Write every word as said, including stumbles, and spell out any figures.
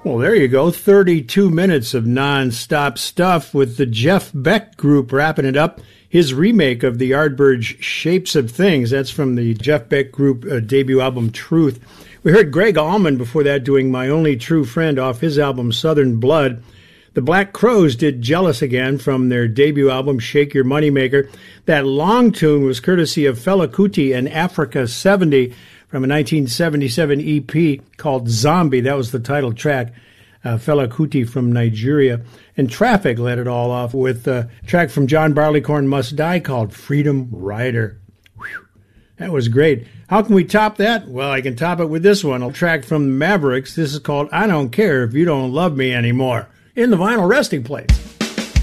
Well, there you go. thirty-two minutes of non-stop stuff with the Jeff Beck Group wrapping it up. His remake of the Yardbirds' Shapes of Things. That's from the Jeff Beck Group uh, debut album, Truth. We heard Greg Allman before that doing My Only True Friend off his album, Southern Blood. The Black Crowes did Jealous Again from their debut album, Shake Your Moneymaker. That long tune was courtesy of Fela Kuti and Africa seventy from a nineteen seventy-seven E P called Zombie. That was the title track. Uh, Fela Kuti from Nigeria. And Traffic led it all off with a track from John Barleycorn Must Die called Freedom Rider. Whew. That was great. How can we top that? Well, I can top it with this one, a track from the Mavericks. This is called I Don't Care If You Don't Love Me Anymore in the Vinyl Resting Place.